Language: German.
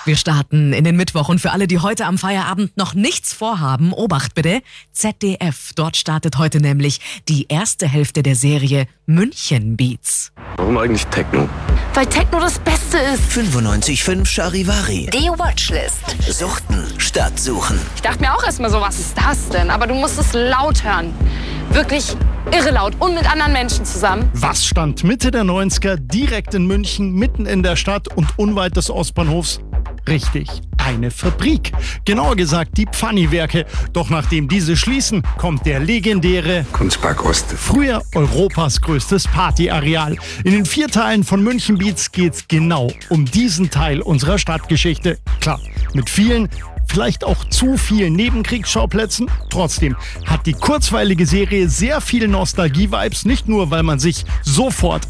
Wir starten in den Mittwoch und für alle, die heute am Feierabend noch nichts vorhaben, Obacht bitte, ZDF. Dort startet heute nämlich die erste Hälfte der Serie München Beats. Warum eigentlich Techno? Weil Techno das Beste ist. 95.5 Charivari. Die Watchlist. Suchten statt suchen. Ich dachte mir auch erstmal so, was ist das denn? Aber du musst es laut hören. Wirklich irre laut und mit anderen Menschen zusammen. Was stand Mitte der 90er direkt in München, mitten in der Stadt und unweit des Ostbahnhofs? Richtig, eine Fabrik. Genauer gesagt die Pfanni-Werke. Doch nachdem diese schließen, kommt der legendäre Kunstpark Ost. früher Europas größtes Partyareal. In den 4 Teilen von München Beats geht's genau um diesen Teil unserer Stadtgeschichte. Klar, mit vielen, vielleicht auch zu vielen Nebenkriegsschauplätzen. Trotzdem hat die kurzweilige Serie sehr viel Nostalgie-Vibes, nicht nur, weil man sich sofort